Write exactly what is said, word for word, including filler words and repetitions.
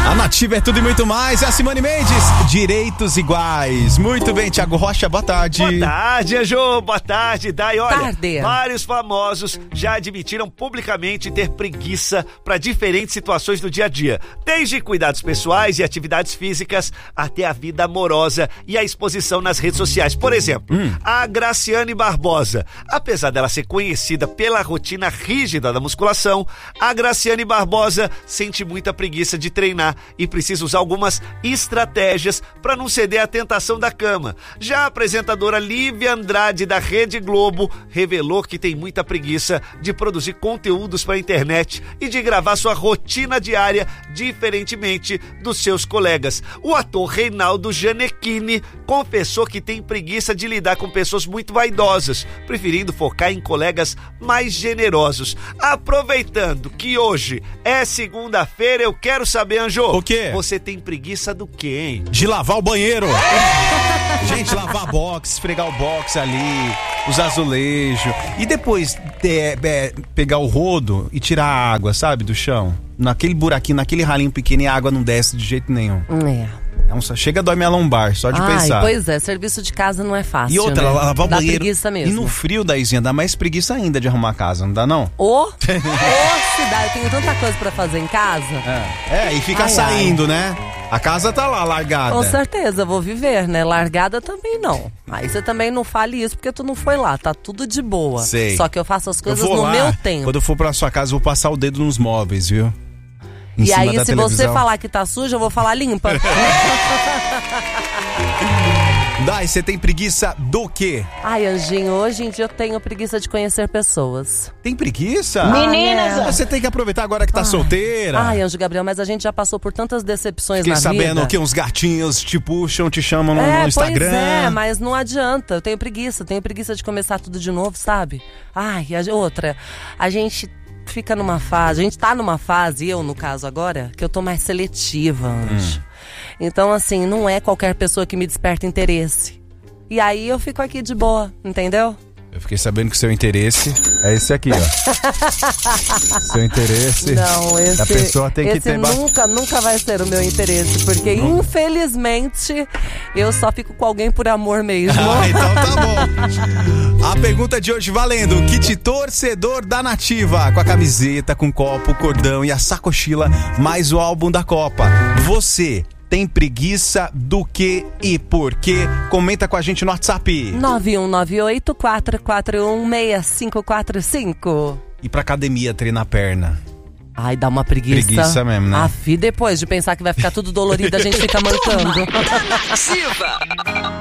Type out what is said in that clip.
A Nativa é tudo e muito mais. É a Simone Mendes, Direitos Iguais. Muito bem, Thiago Rocha, boa tarde. Boa tarde, Anjo. Boa tarde, Dai. Olha, tarde. Vários famosos já admitiram publicamente ter preguiça para diferentes situações do dia a dia. Desde cuidados pessoais e atividades físicas até a vida amorosa e a exposição nas redes sociais. Por exemplo, hum. a Graciane Barbosa. Apesar dela ser conhecida pela rotina rígida da musculação, a Graciane Barbosa sente muita preguiça de treinar e precisa usar algumas estratégias para não ceder à tentação da cama. Já a apresentadora Lívia Andrade da Rede Globo revelou que tem muita preguiça de produzir conteúdos para a internet e de gravar sua rotina diária diferentemente dos seus colegas. O ator Reinaldo Gianecchini confessou que tem preguiça de lidar com pessoas muito vaidosas, preferindo focar em colegas mais generosos. Aproveitando que hoje é segunda-feira, eu quero saber, Anjo, o quê? Você tem preguiça do quê, hein? De lavar o banheiro. Gente, lavar box, esfregar o box ali, os azulejos. E depois é, é, pegar o rodo e tirar a água, sabe, do chão. Naquele buraquinho, naquele ralinho pequeno, e a água não desce de jeito nenhum. É. É um, chega a dói minha lombar, só de Ai, pensar. Pois é, serviço de casa não é fácil, E outra, né? lavar o dá banheiro. Preguiça mesmo. E no frio, Daizinha, dá mais preguiça ainda de arrumar a casa, não dá não? Ô, ô cidade, eu tenho tanta coisa pra fazer em casa. É, é e fica ai, saindo, ai. né? A casa tá lá, largada. Com certeza, vou viver, né? Largada também não. Aí você também não fale isso porque tu não foi lá, tá tudo de boa. Sei. Só que eu faço as coisas eu vou no lá, meu tempo. Quando eu for pra sua casa, eu vou passar o dedo nos móveis, viu? Em e aí, se televisão. você falar que tá suja, eu vou falar limpa. Dai, você tem preguiça do quê? Ai, Anjinho, hoje em dia eu tenho preguiça de conhecer pessoas. Tem preguiça? Meninas! Ah, é. Você tem que aproveitar agora que tá ai. solteira. Ai, Anjo Gabriel, mas a gente já passou por tantas decepções Fiquei na vida. Fiquei sabendo que uns gatinhos te puxam, te chamam no, é, no Instagram. Pois é, mas não adianta. Eu tenho preguiça, tenho preguiça de começar tudo de novo, sabe? Ai, a, outra, a gente fica numa fase, a gente tá numa fase, eu no caso agora, que eu tô mais seletiva, Anjo. Hum. Então, assim, não é qualquer pessoa que me desperta interesse. E aí eu fico aqui de boa, entendeu? Eu fiquei sabendo que o seu interesse é esse aqui, ó. Seu interesse. Não, esse, a pessoa tem que esse ter nunca, nunca vai ser o meu interesse, porque não. Infelizmente eu só fico com alguém por amor mesmo. Ah, então tá bom. A pergunta de hoje valendo: kit torcedor da Nativa, com a camiseta, com copo, cordão e a sacochila, mais o álbum da Copa. Você tem preguiça do que e por quê? Comenta com a gente no WhatsApp. nove um nove oito, quatro quatro um, seis cinco quatro cinco. E pra academia treinar perna? Ai, dá uma preguiça. Preguiça mesmo, né? Afi, depois de pensar que vai ficar tudo dolorido, a gente fica mancando. Nativa.